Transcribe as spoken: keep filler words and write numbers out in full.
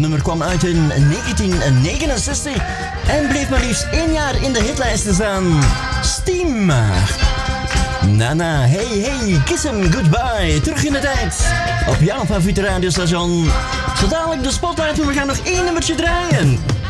nummer kwam uit in negentien negenenzestig en bleef maar liefst één jaar in de hitlijsten staan. Steam. Nana, hey hey, kiss him goodbye. Terug in de tijd. Op jouw favoriete radiostation. Zo dadelijk de spotlight, we gaan nog één nummertje draaien.